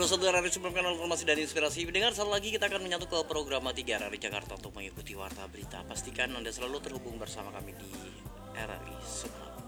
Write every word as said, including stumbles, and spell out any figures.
satu R R I sebelum kanal informasi dan inspirasi. Dengar satu lagi kita akan menyatu ke program tiga R R I Jakarta untuk mengikuti warta berita. Pastikan Anda selalu terhubung bersama kami di R R I Sumeneb.